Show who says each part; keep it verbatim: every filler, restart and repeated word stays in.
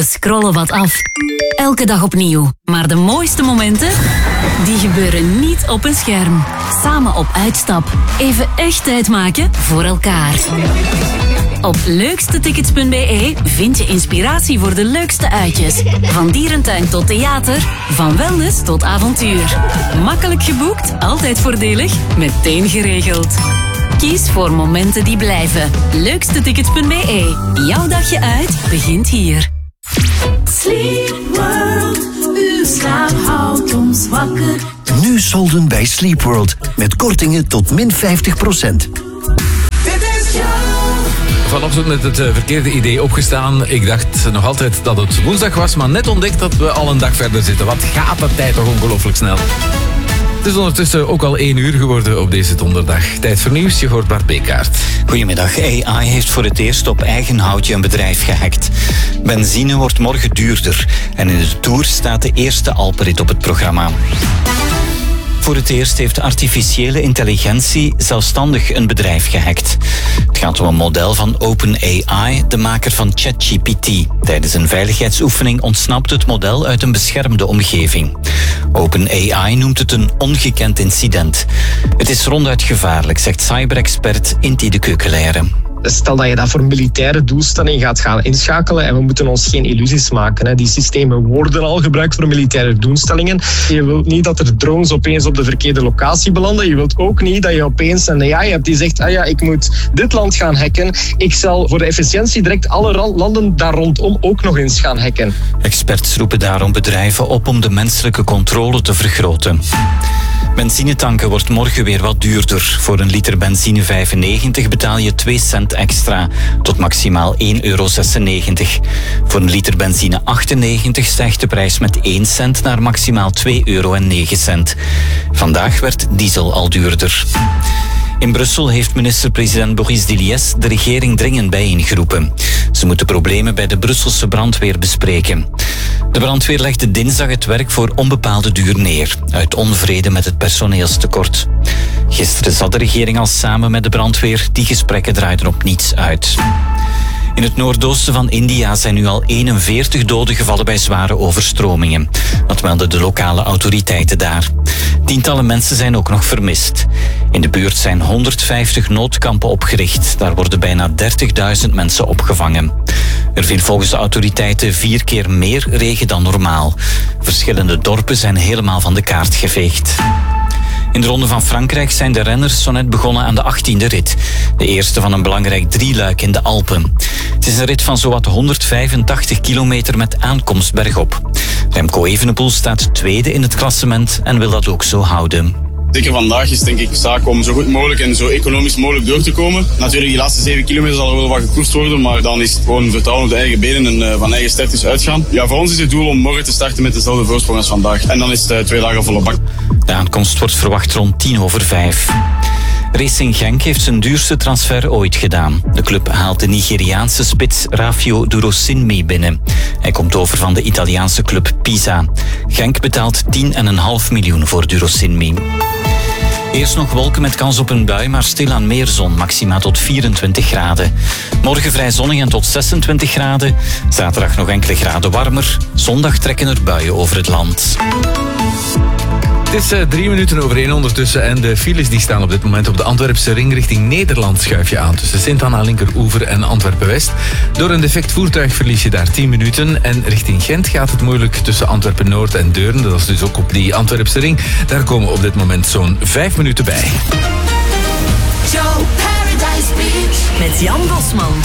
Speaker 1: We scrollen wat af. Elke dag opnieuw. Maar de mooiste momenten, die gebeuren niet op een scherm. Samen op uitstap. Even echt tijd maken voor elkaar. Op leukstetickets punt b e vind je inspiratie voor de leukste uitjes. Van dierentuin tot theater, van wellness tot avontuur. Makkelijk geboekt, altijd voordelig, meteen geregeld. Kies voor momenten die blijven. leukstetickets punt b e. Jouw dagje uit begint hier.
Speaker 2: Sleep World, uw slaap houdt ons wakker.
Speaker 3: Nu solden bij Sleep World. Met kortingen tot min vijftig procent.
Speaker 2: Dit is jou.
Speaker 4: Vanochtend met het verkeerde idee opgestaan. Ik dacht nog altijd dat het woensdag was, maar net ontdekt dat we al een dag verder zitten. Wat gaat de tijd toch ongelooflijk snel. Het is ondertussen ook al één uur geworden op deze donderdag. Tijd voor nieuws, je hoort Bart Bekaert.
Speaker 5: Goedemiddag. A I heeft voor het eerst op eigen houtje een bedrijf gehackt. Benzine wordt morgen duurder. En in de Tour staat de eerste Alpenrit op het programma. Voor het eerst heeft artificiële intelligentie zelfstandig een bedrijf gehackt. Het gaat om een model van OpenAI, de maker van ChatGPT. Tijdens een veiligheidsoefening ontsnapt het model uit een beschermde omgeving. OpenAI noemt het een ongekend incident. Het is ronduit gevaarlijk, zegt cyberexpert Inti de Keukelaire.
Speaker 6: Stel dat je dat voor militaire doelstelling gaat gaan inschakelen en we moeten ons geen illusies maken. Hè. Die systemen worden al gebruikt voor militaire doelstellingen. Je wilt niet dat er drones opeens op de verkeerde locatie belanden. Je wilt ook niet dat je opeens een A I hebt die zegt, ah ja, ik moet dit land gaan hacken. Ik zal voor de efficiëntie direct alle landen daar rondom ook nog eens gaan hacken.
Speaker 5: Experts roepen daarom bedrijven op om de menselijke controle te vergroten. Benzinetanken wordt morgen weer wat duurder. Voor een liter benzine vijfennegentig betaal je twee cent extra, tot maximaal één euro zesennegentig. Voor een liter benzine achtennegentig stijgt de prijs met één cent naar maximaal twee euro en negen cent. Vandaag werd diesel al duurder. In Brussel heeft minister-president Boris Diliès de regering dringend bijeengeroepen. Ze moeten problemen bij de Brusselse brandweer bespreken. De brandweer legde dinsdag het werk voor onbepaalde duur neer, uit onvrede met het personeelstekort. Gisteren zat de regering al samen met de brandweer. Die gesprekken draaiden op niets uit. In het noordoosten van India zijn nu al eenenveertig doden gevallen bij zware overstromingen. Dat melden de lokale autoriteiten daar. Tientallen mensen zijn ook nog vermist. In de buurt zijn honderdvijftig noodkampen opgericht. Daar worden bijna dertigduizend mensen opgevangen. Er viel volgens de autoriteiten vier keer meer regen dan normaal. Verschillende dorpen zijn helemaal van de kaart geveegd. In de Ronde van Frankrijk zijn de renners zo net begonnen aan de achttiende rit. De eerste van een belangrijk drieluik in de Alpen. Het is een rit van zowat honderdvijfentachtig kilometer met aankomst bergop. Remco Evenepoel staat tweede in het klassement en wil dat ook zo houden.
Speaker 7: Zeker vandaag is denk ik zaak om zo goed mogelijk en zo economisch mogelijk door te komen. Natuurlijk, die laatste zeven kilometer zal er wel wat gekoerst worden, maar dan is het gewoon vertrouwen op de eigen benen en uh, van eigen sterktes uitgaan. Ja, voor ons is het doel om morgen te starten met dezelfde voorsprong als vandaag. En dan is het uh, twee dagen volle bak.
Speaker 5: De aankomst wordt verwacht rond tien over vijf. Racing Genk heeft zijn duurste transfer ooit gedaan. De club haalt de Nigeriaanse spits Rafio Durosinmi binnen. Hij komt over van de Italiaanse club Pisa. Genk betaalt tien komma vijf miljoen voor Durosinmi. Eerst nog wolken met kans op een bui, maar stilaan meer zon, maxima tot vierentwintig graden. Morgen vrij zonnig en tot zesentwintig graden. Zaterdag nog enkele graden warmer. Zondag trekken er buien over het land.
Speaker 4: Het is uh, drie minuten over één ondertussen en de files die staan op dit moment op de Antwerpse ring richting Nederland schuif je aan tussen Sint-Anna linkeroever en Antwerpen-West. Door een defect voertuig verlies je daar tien minuten en richting Gent gaat het moeilijk tussen Antwerpen-Noord en Deurne. Dat is dus ook op die Antwerpse ring. Daar komen op dit moment zo'n vijf minuten bij.
Speaker 2: Joe Paradise Beach
Speaker 1: Met Jan Bosman.